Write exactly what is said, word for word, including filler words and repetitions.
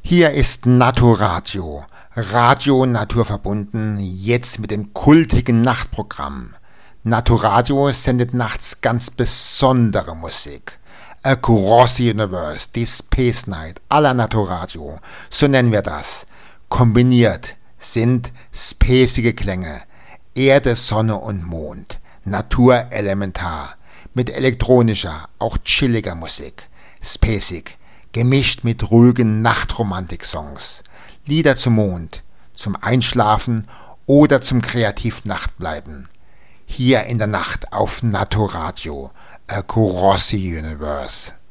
Hier ist Naturadio, Radio naturverbunden, jetzt mit dem kultigen Nachtprogramm. Naturadio sendet nachts ganz besondere Musik. Across the Universe, die Space Night aller Naturadio, so nennen wir das. Kombiniert sind spacige Klänge, Erde, Sonne und Mond, Naturelementar, mit elektronischer, auch chilliger Musik, spacig, gemischt mit ruhigen Nachtromantik-Songs, Lieder zum Mond, zum Einschlafen oder zum Kreativ-Nachtbleiben. Hier in der Nacht auf Naturadio, Across the Universe.